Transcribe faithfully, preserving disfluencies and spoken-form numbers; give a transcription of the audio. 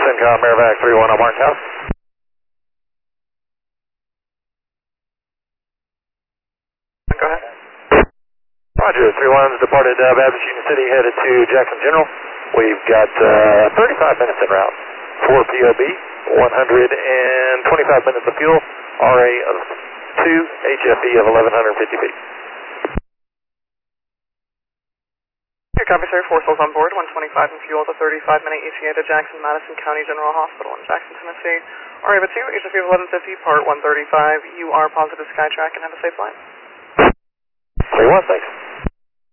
CENTCOM Airvac three one on Martin House. Go ahead. Roger, three one's departed uh, Babbage Union City, headed to Jackson General. We've got uh, thirty-five minutes en route. four P O B, one hundred twenty-five minutes of fuel, R A of two, H F E of eleven fifty feet. Your copy, sir. Four souls on board, one twenty-five in fuel, the thirty-five minute E T A to Jackson Madison County General Hospital in Jackson, Tennessee. R A of two, H F E of eleven fifty, part one thirty-five. You are positive Skytrack and have a safe flight. three one, thanks.